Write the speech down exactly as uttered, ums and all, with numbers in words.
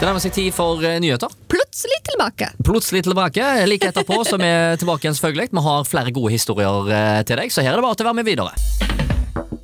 Det nærmer seg tid for eh, nyheter. Plutselig tilbake. Plutselig tilbake, like etterpå, så vi er tilbake igjen selvfølgelig. Vi har flere gode historier eh, til deg, så her er det bare til å være med videre.